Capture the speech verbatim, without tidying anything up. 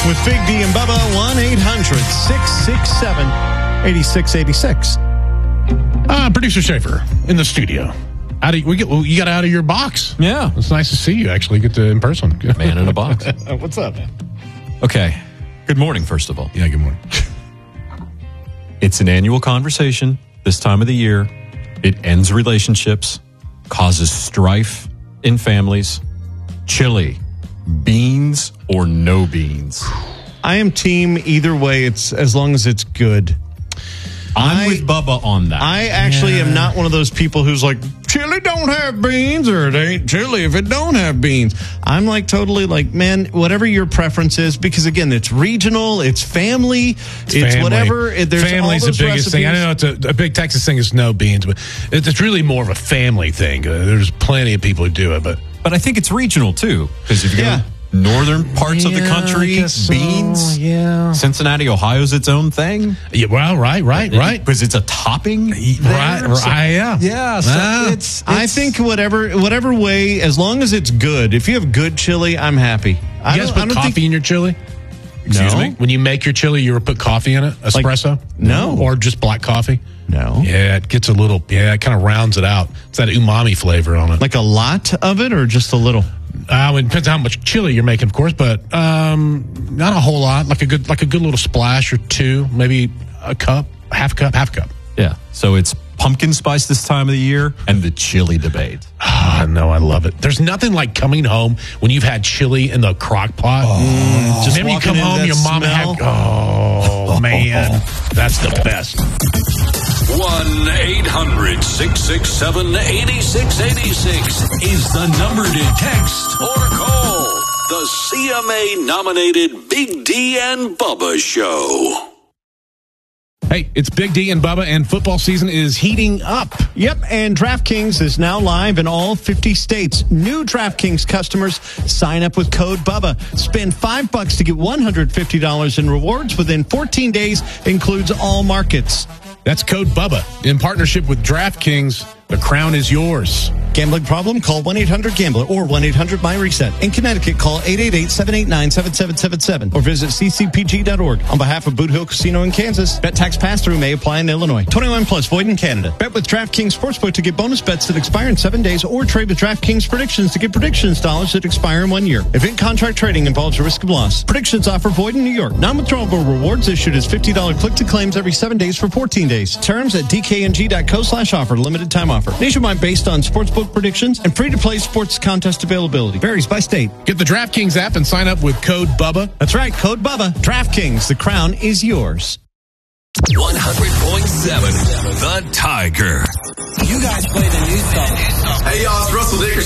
with Big D and Bubba. One eight hundred six six seven eight six eight six. Uh, Producer Schaefer in the studio. Out of, we get, well, you got out of your box. Yeah. It's nice to see you actually get to in person. Man in a box. What's up, man? Okay. Good morning, first of all. Yeah, good morning. It's an annual conversation this time of the year. It ends relationships, causes strife in families. Chili, beans or no beans? I am team either way. It's as long as it's good. I'm I, with Bubba on that. I actually Yeah. am not one of those people who's like, chili don't have beans, or it ain't chili if it don't have beans. I'm like totally like, man, whatever your preference is, because again, it's regional, it's family, it's, it's family. whatever. There's Family's all those the biggest recipes. thing. I know it's a, a big Texas thing is no beans, but it's, it's really more of a family thing. Uh, there's plenty of people who do it, but but I think it's regional too, because if you Yeah. go northern parts of the Yeah, I country, guess so, beans. yeah. Cincinnati, Ohio's its own thing. Yeah, well, right, right, right. Because it's a topping. Right, there. So- right, yeah. Yeah, so Ah. it's, I it's- think whatever whatever way, as long as it's good. If you have good chili, I'm happy. I You guys don't, I put don't coffee think, in your chili? Excuse No. me? When you make your chili, you ever put coffee in it? Espresso? no. Or just black coffee? No. Yeah, it gets a little, yeah, it kind of rounds it out. It's that umami flavor on it. Like a lot of it, or just a little? Uh, it depends on how much chili you're making, of course, but um, not a whole lot. Like a good, like a good little splash or two, maybe a cup, half cup, half cup. Yeah. So it's pumpkin spice this time of the year and the chili debate. Ah, no, I love it. There's nothing like coming home when you've had chili in the crock pot. Mm, just Maybe you walking come in, home, that your mom smell. had. Oh man, that's the best. one eight hundred six six seven eight six eight six is the number to text or call. The C M A-nominated Big D and Bubba Show. Hey, it's Big D and Bubba, and football season is heating up. Yep, and DraftKings is now live in all fifty states. New DraftKings customers sign up with code BUBBA. Spend five bucks to get one hundred fifty dollars in rewards within fourteen days. Includes all markets. That's code BUBBA. In partnership with DraftKings, the crown is yours. Gambling problem? Call one eight hundred gambler or one eight hundred my reset. In Connecticut, call eight eight eight seven eight nine seven seven seven seven or visit c c p g dot org. On behalf of Boot Hill Casino in Kansas, bet tax pass-through may apply in Illinois. twenty-one plus, void in Canada. Bet with DraftKings Sportsbook to get bonus bets that expire in seven days, or trade with DraftKings Predictions to get predictions dollars that expire in one year. Event contract trading involves a risk of loss. Predictions offer void in New York. Non-withdrawable rewards issued as fifty dollars click-to-claims every seven days for fourteen days. Terms at d k n g dot co slash offer. Limited time offer. Nationwide based on sportsbook predictions and free-to-play sports contest availability. Varies by state. Get the DraftKings app and sign up with code BUBBA. That's right, code BUBBA. DraftKings, the crown is yours. one hundred point seven The Tiger. You guys play the new song. Hey, y'all, it's Russell Dickerson.